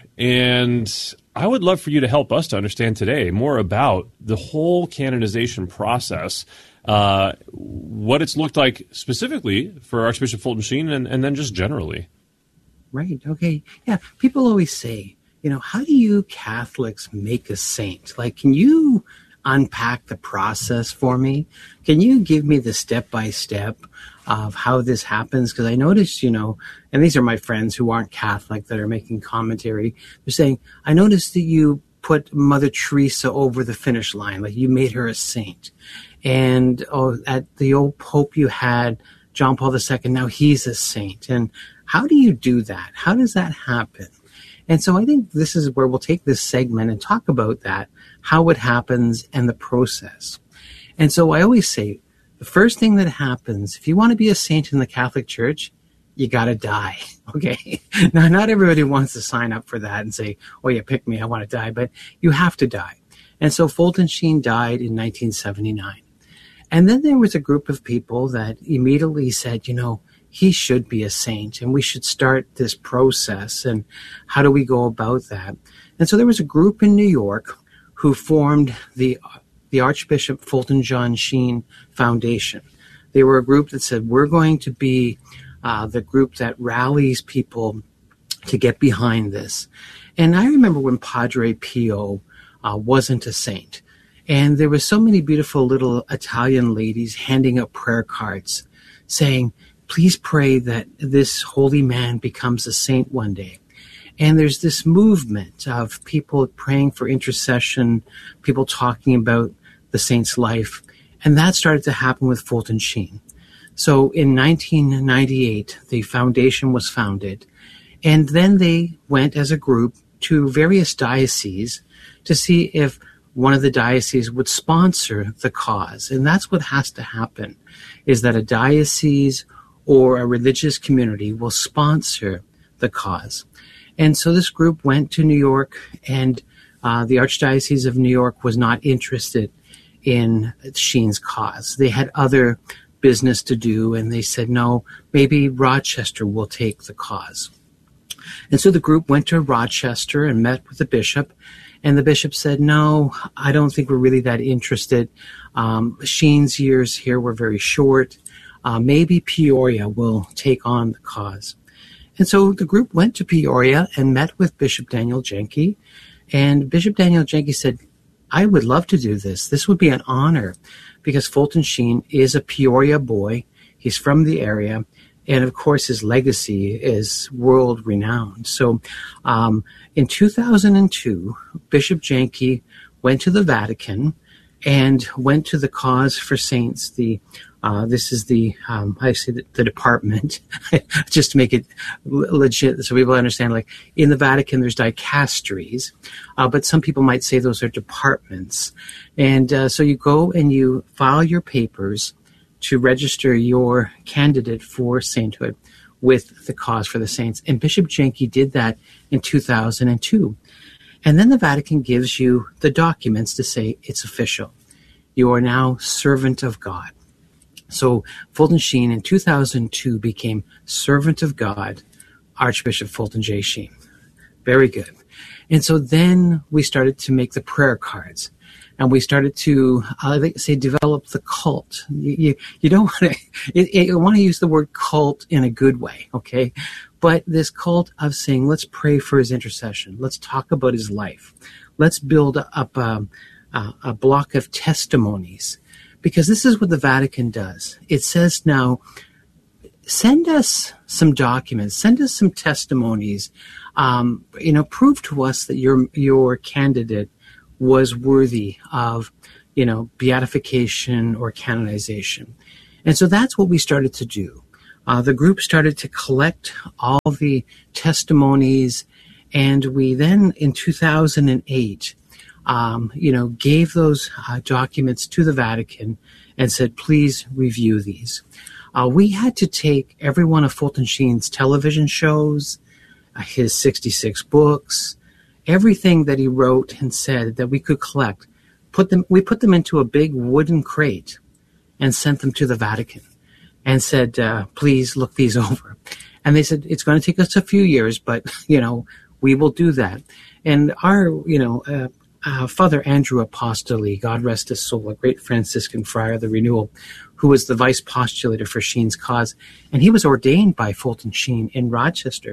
Speaker 1: And I would love for you to help us to understand today more about the whole canonization process, uh, what it's looked like specifically for Archbishop Fulton Sheen, and, and then just generally.
Speaker 11: Right. Okay. Yeah. People always say, you know, how do you Catholics make a saint? Like, can you unpack the process for me? Can you give me the step-by-step of how this happens? Because I noticed, you know, and these are my friends who aren't Catholic that are making commentary. They're saying, I noticed that you put Mother Teresa over the finish line, like you made her a saint. And oh, at the old Pope you had, John Paul the Second, now he's a saint. And how do you do that? How does that happen? And so I think this is where we'll take this segment and talk about that, how it happens and the process. And so I always say, the first thing that happens, if you want to be a saint in the Catholic Church, you got to die. Okay. Now, not everybody wants to sign up for that and say, oh, yeah, pick me, I want to die, but you have to die. And so Fulton Sheen died in nineteen seventy-nine. And then there was a group of people that immediately said, you know, he should be a saint and we should start this process. And how do we go about that? And so there was a group in New York who formed the the Archbishop Fulton John Sheen Foundation. They were a group that said, we're going to be uh, the group that rallies people to get behind this. And I remember when Padre Pio uh, wasn't a saint. And there were so many beautiful little Italian ladies handing out prayer cards saying, please pray that this holy man becomes a saint one day. And there's this movement of people praying for intercession, people talking about the saint's life. And that started to happen with Fulton Sheen. So in nineteen ninety-eight, the foundation was founded. And then they went as a group to various dioceses to see if one of the dioceses would sponsor the cause. And that's what has to happen, is that a diocese or a religious community will sponsor the cause. And so this group went to New York, and uh, the Archdiocese of New York was not interested in Sheen's cause. They had other business to do, and they said, no, maybe Rochester will take the cause. And so the group went to Rochester and met with the bishop, and the bishop said, no, I don't think we're really that interested. Um, Sheen's years here were very short. Uh, maybe Peoria will take on the cause. And so the group went to Peoria and met with Bishop Daniel Jenke. And Bishop Daniel Jenke said, I would love to do this. This would be an honor, because Fulton Sheen is a Peoria boy. He's from the area. And of course, his legacy is world renowned. So um, in two thousand two, Bishop Jenke went to the Vatican and went to the Cause for Saints, the Uh, this is the, um, I say the, the department, just to make it legit so people understand, like in the Vatican, there's dicasteries, uh, but some people might say those are departments. And uh, so you go and you file your papers to register your candidate for sainthood with the Cause for the Saints. And Bishop Jenke did that in two thousand two. And then the Vatican gives you the documents to say it's official. You are now servant of God. So Fulton Sheen in two thousand two became servant of God, Archbishop Fulton J. Sheen. Very good. And so then we started to make the prayer cards. And we started to, I like to say, develop the cult. You, you, you don't want to, you want to use the word cult in a good way, okay? But this cult of saying, let's pray for his intercession. Let's talk about his life. Let's build up a, a, a block of testimonies. Because this is what the Vatican does. It says now, send us some documents, send us some testimonies, um, you know, prove to us that your your candidate was worthy of, you know, beatification or canonization. And so that's what we started to do. Uh, the group started to collect all the testimonies, and we then, in two thousand eight, um, you know, gave those uh, documents to the Vatican and said, please review these. Uh, we had to take every one of Fulton Sheen's television shows, uh, his sixty-six books, everything that he wrote and said that we could collect, put them, we put them into a big wooden crate and sent them to the Vatican and said, uh, please look these over. And they said, it's going to take us a few years, but, you know, we will do that. And our, you know, uh, uh, Father Andrew Apostoli, God rest his soul, a great Franciscan friar of the Renewal, who was the vice postulator for Sheen's cause, and he was ordained by Fulton Sheen in Rochester.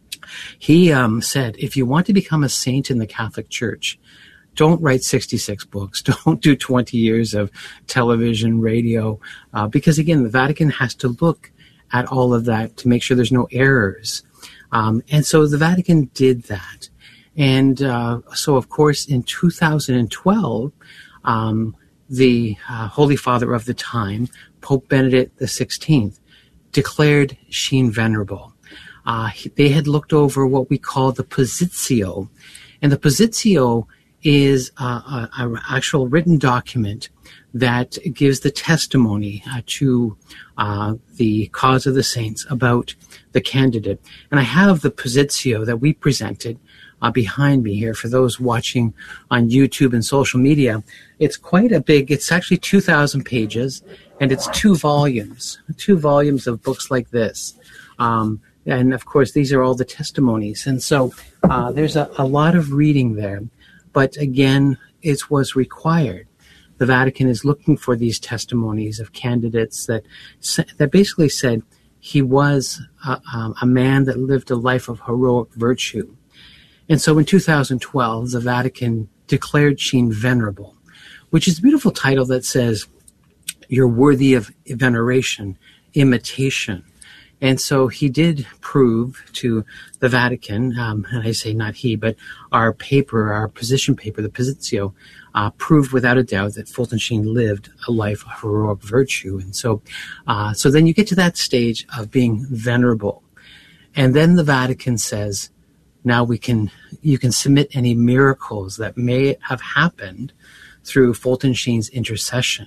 Speaker 11: He um, said, if you want to become a saint in the Catholic Church, don't write sixty-six books. Don't do twenty years of television, radio, uh, because, again, the Vatican has to look at all of that to make sure there's no errors. Um, and so the Vatican did that. And uh, so, of course, in two thousand twelve, um, the uh, Holy Father of the time, Pope Benedict the sixteenth, declared Sheen venerable. Uh, he, they had looked over what we call the Positio. And the Positio is uh, an actual written document that gives the testimony uh, to uh, the cause of the saints about the candidate. And I have the Positio that we presented uh, behind me here for those watching on YouTube and social media. It's quite a big, it's actually two thousand pages, and it's two volumes, two volumes of books like this. Um, and, of course, these are all the testimonies. And so uh, there's a, a lot of reading there. But, again, it was required. The Vatican is looking for these testimonies of candidates that that basically said he was a, um, a man that lived a life of heroic virtue. And so in two thousand twelve, the Vatican declared Sheen venerable, which is a beautiful title that says, you're worthy of veneration, imitation. And so he did prove to the Vatican, um, and I say not he, but our paper, our position paper, the Positio, uh, proved without a doubt that Fulton Sheen lived a life of heroic virtue. And so, uh, so then you get to that stage of being venerable. And then the Vatican says, now we can, you can submit any miracles that may have happened through Fulton Sheen's intercession.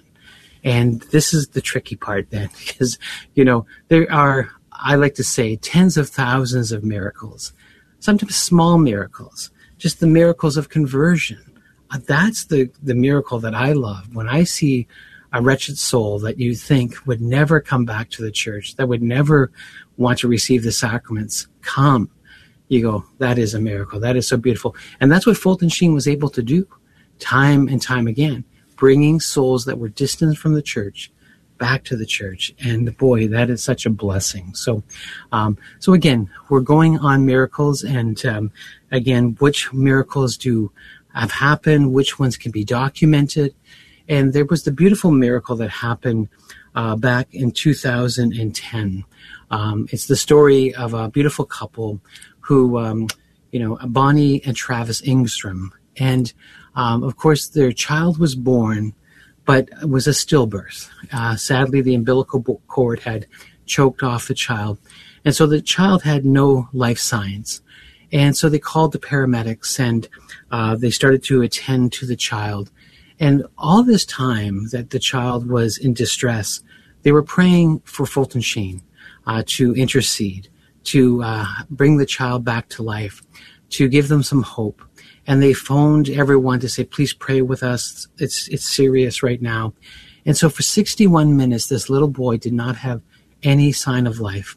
Speaker 11: And this is the tricky part then, because, you know, there are, I like to say, tens of thousands of miracles, sometimes small miracles, just the miracles of conversion. Uh, that's the, the miracle that I love. When I see a wretched soul that you think would never come back to the church, that would never want to receive the sacraments, come. You go, that is a miracle. That is so beautiful. And that's what Fulton Sheen was able to do time and time again, bringing souls that were distant from the church back to the church. And boy, that is such a blessing. So, um, so again, we're going on miracles, and um, again, which miracles do have happened, which ones can be documented. And there was the beautiful miracle that happened uh, back in two thousand ten. Um, it's the story of a beautiful couple who, um, you know, Bonnie and Travis Ingstrom. And um, of course, their child was born, but it was a stillbirth. Uh, sadly, the umbilical cord had choked off the child. And so the child had no life signs. And so they called the paramedics, and uh, they started to attend to the child. And all this time that the child was in distress, they were praying for Fulton Sheen uh, to intercede, to uh, bring the child back to life, to give them some hope. And they phoned everyone to say, please pray with us. It's it's serious right now. And so for sixty-one minutes, this little boy did not have any sign of life,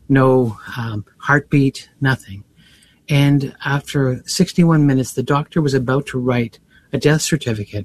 Speaker 11: no um, heartbeat, nothing. And after sixty-one minutes, the doctor was about to write a death certificate.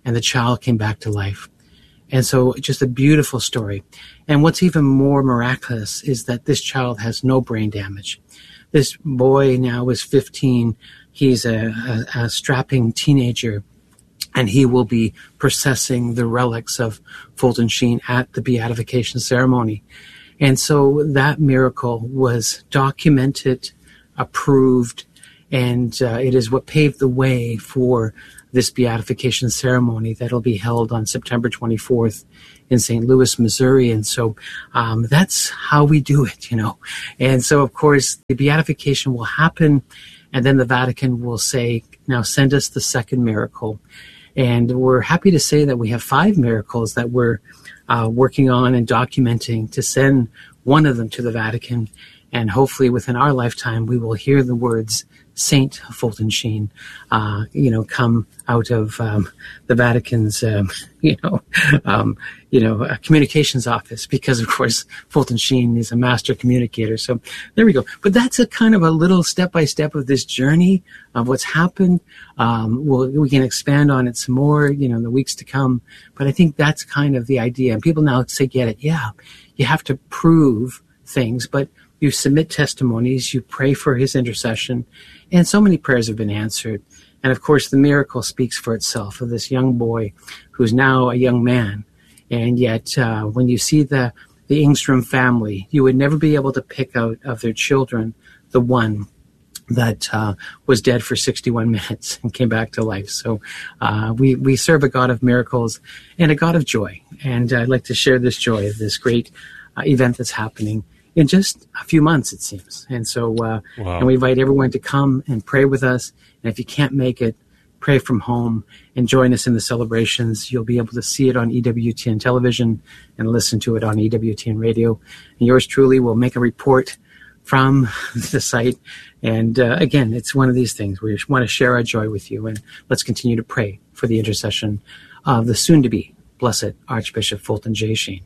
Speaker 11: and the child came back to life. And so just a beautiful story. And what's even more miraculous is that this child has no brain damage. This boy now is fifteen. He's a, a, a strapping teenager, and he will be processing the relics of Fulton Sheen at the beatification ceremony. And so that miracle was documented, approved, and uh, it is what paved the way for this beatification ceremony that'll be held on September twenty-fourth in Saint Louis, Missouri. And so um, that's how we do it, you know. And so, of course, the beatification will happen, and then the Vatican will say, now send us the second miracle. And we're happy to say that we have five miracles that we're uh, working on and documenting to send one of them to the Vatican. And hopefully within our lifetime, we will hear the words Saint Fulton Sheen, uh, you know, come out of um, the Vatican's, um, you know, um, you know, uh, communications office, because of course Fulton Sheen is a master communicator. So there we go. But that's a kind of a little step by step of this journey of what's happened. Um, we'll, we can expand on it some more, you know, in the weeks to come. But I think that's kind of the idea. And people now say, get it? Yeah, you have to prove things, but you submit testimonies, you pray for his intercession, and so many prayers have been answered. And of course, the miracle speaks for itself of this young boy who's now a young man. And yet, uh, when you see the, the Ingstrom family, you would never be able to pick out of their children the one that uh, was dead for sixty-one minutes and came back to life. So uh, we, we serve a God of miracles and a God of joy. And I'd like to share this joy of this great uh, event that's happening in just a few months, it seems. And so uh,
Speaker 1: wow.
Speaker 11: and we invite everyone to come and pray with us. And if you can't make it, pray from home and join us in the celebrations. You'll be able to see it on E W T N television and listen to it on E W T N radio. And yours truly will make a report from the site. And uh, again, it's one of these things where we want to share our joy with you. And let's continue to pray for the intercession of the soon-to-be blessed Archbishop Fulton J. Sheen.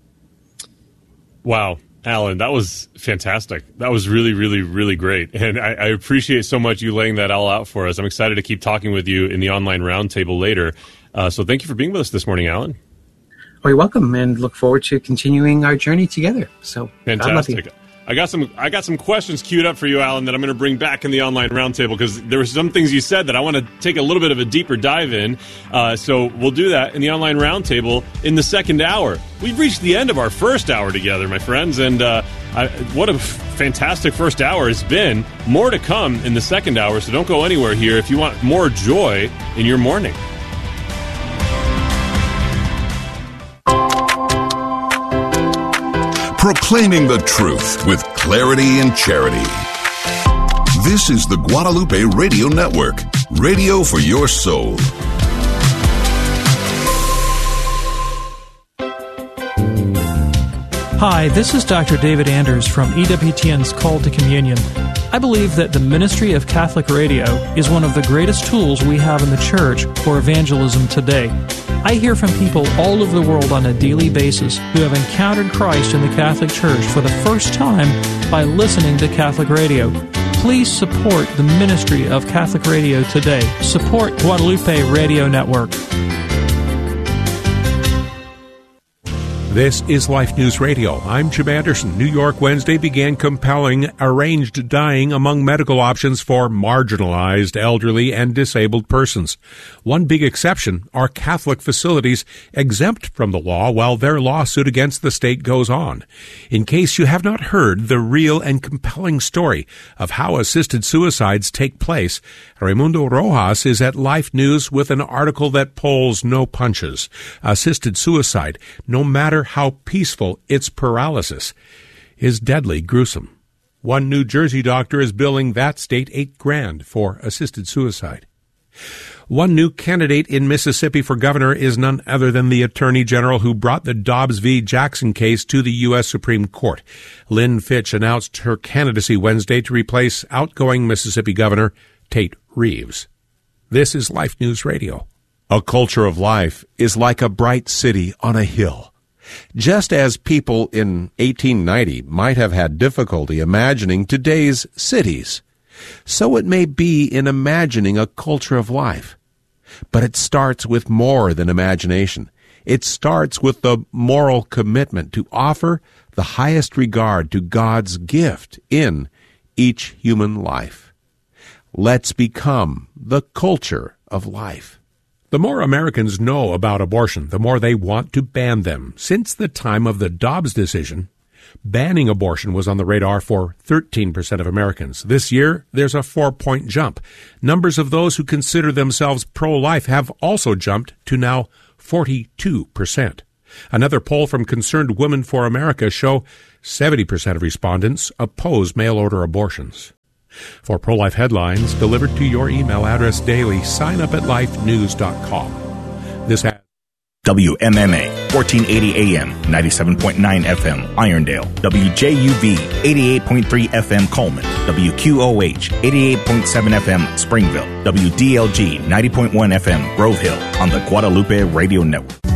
Speaker 1: Wow. Alan, that was fantastic. That was really, really, really great. And I, I appreciate so much you laying that all out for us. I'm excited to keep talking with you in the online roundtable later. Uh, so thank you for being with us this morning, Alan.
Speaker 11: Oh, you're welcome, and look forward to continuing our journey together. So
Speaker 1: fantastic. I got some I got some questions queued up for you, Alan, that I'm going to bring back in the online roundtable, because there were some things you said that I want to take a little bit of a deeper dive in. Uh, so we'll do that in the online roundtable in the second hour. We've reached the end of our first hour together, my friends, and uh, I, what a f- fantastic first hour it's been. More to come in the second hour, so don't go anywhere here if you want more joy in your morning.
Speaker 12: Proclaiming the truth with clarity and charity. This is the Guadalupe Radio Network, radio for your soul.
Speaker 13: Hi, this is Doctor David Anders from E W T N's Call to Communion. I believe that the ministry of Catholic radio is one of the greatest tools we have in the Church for evangelism today. I hear from people all over the world on a daily basis who have encountered Christ in the Catholic Church for the first time by listening to Catholic radio. Please support the ministry of Catholic radio today. Support Guadalupe Radio Network.
Speaker 14: This is Life News Radio. I'm Jim Anderson. New York Wednesday began compelling arranged dying among medical options for marginalized elderly and disabled persons. One big exception are Catholic facilities exempt from the law while their lawsuit against the state goes on. In case you have not heard the real and compelling story of how assisted suicides take place, Raimundo Rojas is at Life News with an article that pulls no punches. Assisted suicide, no matter how peaceful its paralysis, is deadly gruesome. One New Jersey doctor is billing that state eight grand for assisted suicide. One new candidate in Mississippi for governor is none other than the attorney general who brought the Dobbs v. Jackson case to the U S Supreme Court. Lynn Fitch announced her candidacy Wednesday to replace outgoing Mississippi Governor Tate Reeves. This is Life News Radio. A culture of life is like a bright city on a hill. Just as people in eighteen ninety might have had difficulty imagining today's cities, so it may be in imagining a culture of life. But it starts with more than imagination. It starts with the moral commitment to offer the highest regard to God's gift in each human life. Let's become the culture of life. The more Americans know about abortion, the more they want to ban them. Since the time of the Dobbs decision, banning abortion was on the radar for thirteen percent of Americans. This year, there's a four-point jump. Numbers of those who consider themselves pro-life have also jumped to now forty-two percent. Another poll from Concerned Women for America show seventy percent of respondents oppose mail-order abortions. For pro-life headlines delivered to your email address daily, sign up at life news dot com. This has
Speaker 15: W M M A, fourteen eighty A M, ninety-seven point nine F M, Irondale. W J U V, eighty-eight point three F M, Coleman. W Q O H, eighty-eight point seven F M, Springville. W D L G, ninety point one F M, Grove Hill, on the Guadalupe Radio Network.